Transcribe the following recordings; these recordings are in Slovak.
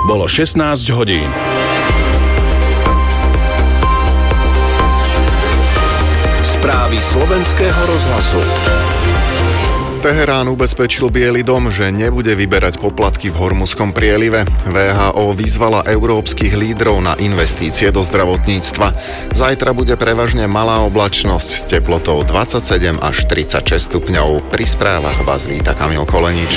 Bolo 16 hodín. Správy Slovenského rozhlasu. Teherán ubezpečil Biely dom, že nebude vyberať poplatky v Hormuzskom prielive. WHO vyzvala európskych lídrov na investície do zdravotníctva. Zajtra bude prevažne malá oblačnosť s teplotou 27 až 36 stupňov. Pri správach vás víta Kamil Kolenič.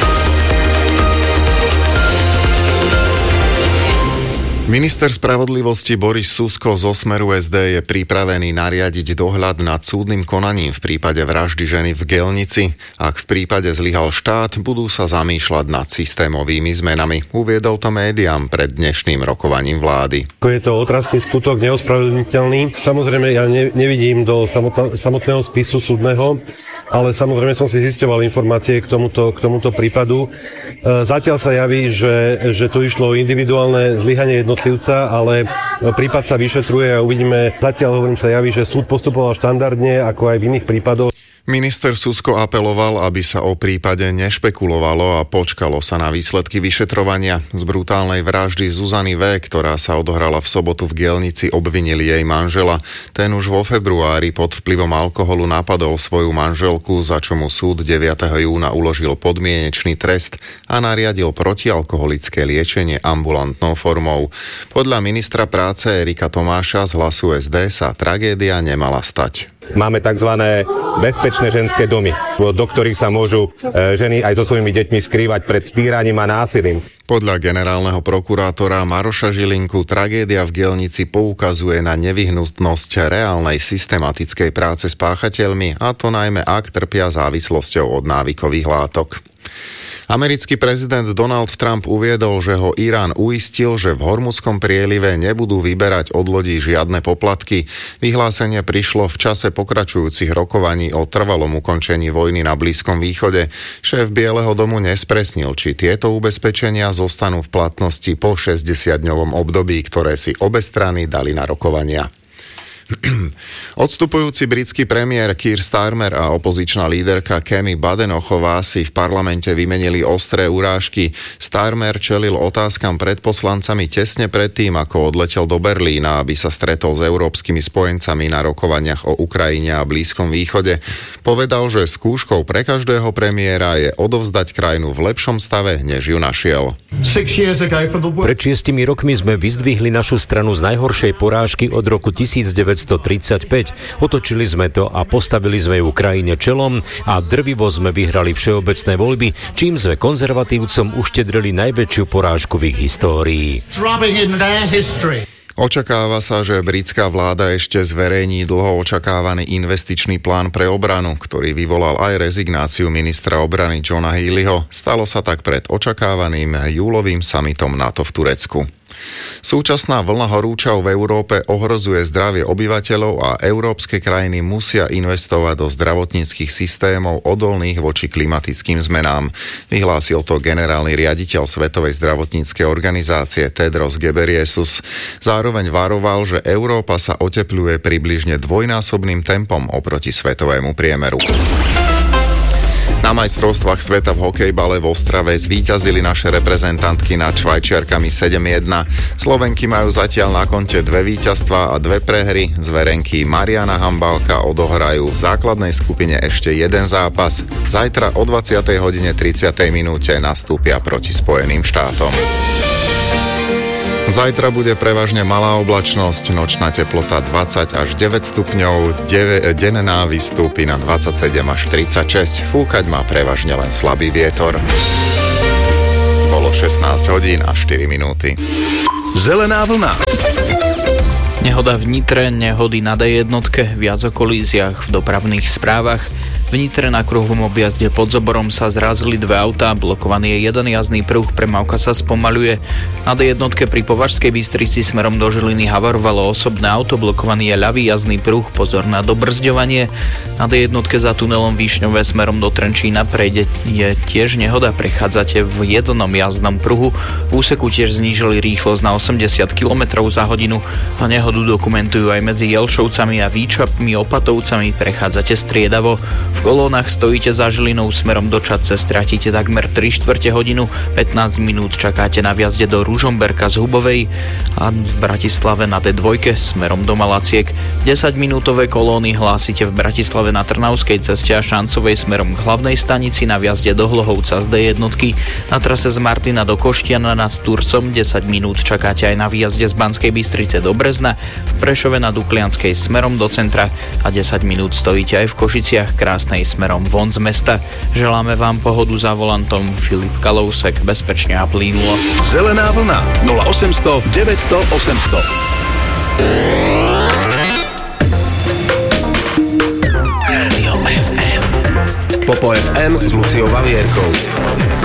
Minister spravodlivosti Boris Susko zo Smeru SD je pripravený nariadiť dohľad nad súdnym konaním v prípade vraždy ženy v Gelnici. Ak v prípade zlyhal štát, budú sa zamýšľať nad systémovými zmenami. Uviedol to médiám pred dnešným rokovaním vlády. Je to otrasný skutok, neospravedlniteľný. Samozrejme, ja nevidím do samotného spisu súdneho, ale samozrejme som si zisťoval informácie k tomuto prípadu. Zatiaľ sa javí, že tu išlo o individuálne zlyhanie jednotlivca, ale prípad sa vyšetruje a uvidíme. Zatiaľ sa javí, že súd postupoval štandardne, ako aj v iných prípadoch. Minister Susko apeloval, aby sa o prípade nešpekulovalo a počkalo sa na výsledky vyšetrovania. Z brutálnej vraždy Zuzany V., ktorá sa odohrala v sobotu v Gelnici, obvinili jej manžela. Ten už vo februári pod vplyvom alkoholu napadol svoju manželku, za čo mu súd 9. júna uložil podmienečný trest a nariadil protialkoholické liečenie ambulantnou formou. Podľa ministra práce Erika Tomáša z Hlasu SD sa tragédia nemala stať. Máme tzv. Bezpečné ženské domy, do ktorých sa môžu ženy aj so svojimi deťmi skrývať pred týraním a násilím. Podľa generálneho prokurátora Maroša Žilinku tragédia v Gelnici poukazuje na nevyhnutnosť reálnej systematickej práce s páchateľmi, a to najmä ak trpia závislosťou od návykových látok. Americký prezident Donald Trump uviedol, že ho Irán uistil, že v Hormuzskom prielive nebudú vyberať od lodí žiadne poplatky. Vyhlásenie prišlo v čase pokračujúcich rokovaní o trvalom ukončení vojny na Blízkom východe. Šéf Bieleho domu nespresnil, či tieto ubezpečenia zostanú v platnosti po 60-dňovom období, ktoré si obe strany dali na rokovania. Odstupujúci britský premiér Keir Starmer a opozičná líderka Kemi Badenochová si v parlamente vymenili ostré urážky. Starmer čelil otázkam pred poslancami tesne predtým, ako odletel do Berlína, aby sa stretol s európskymi spojencami na rokovaniach o Ukrajine a Blízkom východe. Povedal, že skúškou pre každého premiéra je odovzdať krajinu v lepšom stave, než ju našiel. Pred 6 rokmi sme vyzdvihli našu stranu z najhoršej porážky od roku 1935. Otočili sme to a postavili sme ju krajine čelom a drvivo sme vyhrali všeobecné voľby, čím sme konzervatívcom uštedrili najväčšiu porážku v ich histórii. Očakáva sa, že britská vláda ešte zverejní dlho očakávaný investičný plán pre obranu, ktorý vyvolal aj rezignáciu ministra obrany Johna Healeyho. Stalo sa tak pred očakávaným júlovým summitom NATO v Turecku. Súčasná vlna horúčav v Európe ohrozuje zdravie obyvateľov a európske krajiny musia investovať do zdravotníckych systémov odolných voči klimatickým zmenám. Vyhlásil to generálny riaditeľ Svetovej zdravotníckej organizácie Tedros Ghebreyesus. Zároveň varoval, že Európa sa otepľuje približne dvojnásobným tempom oproti svetovému priemeru. Na majstrovstvách sveta v hokejbale v Ostrave zvíťazili naše reprezentantky nad Švajčiarkami 7-1. Slovenky majú zatiaľ na konte 2 víťazstvá a 2 prehry. Zverenky Mariana Hambálka odohrajú v základnej skupine ešte jeden zápas. Zajtra o 20:30 nastúpia proti Spojeným štátom. Zajtra bude prevažne malá oblačnosť, nočná teplota 20 až 9 stupňov, denná vystúpi na 27 až 36. Fúkať má prevažne len slabý vietor. Bolo 16 hodín a 4 minúty. Zelená vlna. Nehoda v Nitre, nehody na D1, viac o kolíziách v dopravných správach. V Nitre na kruhovom objazde pod Zoborom sa zrazili 2 autá, blokovaný je jeden jazdný pruh, premávka sa spomaľuje. Na D1 pri Považskej Bystrici smerom do Žiliny havarovalo osobné auto, blokovaný je ľavý jazdný pruh, pozor na dobrzďovanie. Na D1 za tunelom Výšňové smerom do Trenčína prejde je tiež nehoda, prechádzate v jednom jazdnom pruhu. V úseku tiež znížili rýchlosť na 80 km za hodinu a nehodu dokumentujú aj medzi Jelšovcami a Výčapmi, Opatovcami, prechádzate striedavo. V kolónach stojíte za Žilinou smerom do Čadce, stratíte takmer 3/4 hodinu, 15 minút čakáte na vjazde do Ružomberka z Hubovej a v Bratislave na D2 smerom do Malaciek. 10-minútové kolóny hlásite v Bratislave na Trnavskej ceste a Šancovej smerom k hlavnej stanici, na vjazde do Hlohovca z D1. Na trase z Martina do Koštiana nad Turcom 10 minút čakáte aj na výjazde z Banskej Bystrice do Brezna, v Prešove na Duklianskej smerom do centra a 10 minút stojíte aj v Košiciach Krásnej smerom von z mesta. Želáme vám pohodu za volantom. Filip Kalousek, bezpečne a plynulo. Zelená vlna 0800 900 800. Popo FM s Luciou Valierkou.